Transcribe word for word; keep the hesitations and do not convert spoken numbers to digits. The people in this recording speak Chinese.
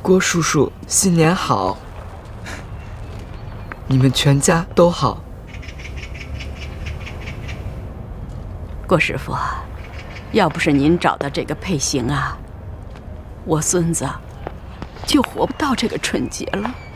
郭叔叔新年好，你们全家都好。 郭师傅，要不是您找到这个配型啊，我孙子就活不到这个春节了。